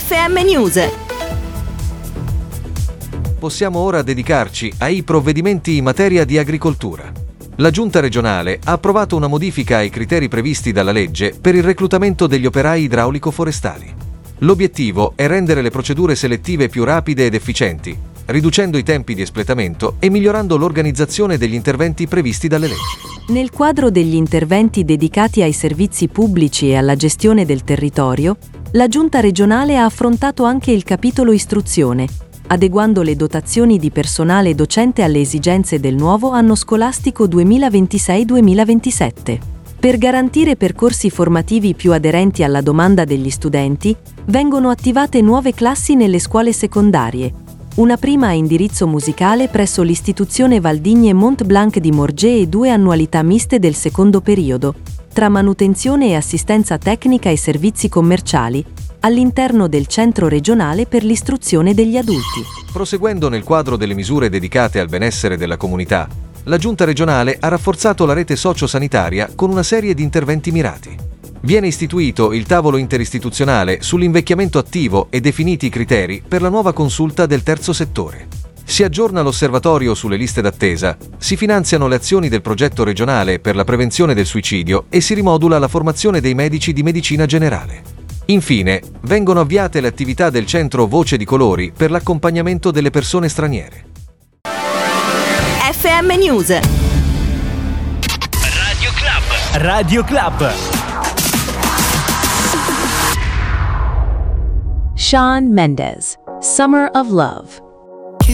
FM News. Possiamo ora dedicarci ai provvedimenti in materia di agricoltura. La Giunta regionale ha approvato una modifica ai criteri previsti dalla legge per il reclutamento degli operai idraulico-forestali. L'obiettivo è rendere le procedure selettive più rapide ed efficienti, riducendo i tempi di espletamento e migliorando l'organizzazione degli interventi previsti dalle leggi. Nel quadro degli interventi dedicati ai servizi pubblici e alla gestione del territorio, la Giunta regionale ha affrontato anche il capitolo istruzione, adeguando le dotazioni di personale docente alle esigenze del nuovo anno scolastico 2026-2027. Per garantire percorsi formativi più aderenti alla domanda degli studenti, vengono attivate nuove classi nelle scuole secondarie, una prima a indirizzo musicale presso l'istituzione Valdigne Mont Blanc di Morges e 2 annualità miste del secondo periodo, tra manutenzione e assistenza tecnica e servizi commerciali, all'interno del Centro regionale per l'istruzione degli adulti. Proseguendo nel quadro delle misure dedicate al benessere della comunità, la Giunta regionale ha rafforzato la rete socio-sanitaria con una serie di interventi mirati. Viene istituito il tavolo interistituzionale sull'invecchiamento attivo e definiti i criteri per la nuova consulta del terzo settore. Si aggiorna l'osservatorio sulle liste d'attesa, si finanziano le azioni del progetto regionale per la prevenzione del suicidio e si rimodula la formazione dei medici di medicina generale. Infine, vengono avviate le attività del centro Voce di Colori per l'accompagnamento delle persone straniere. FM News. Radio Club. Shawn Mendes, Summer of Love.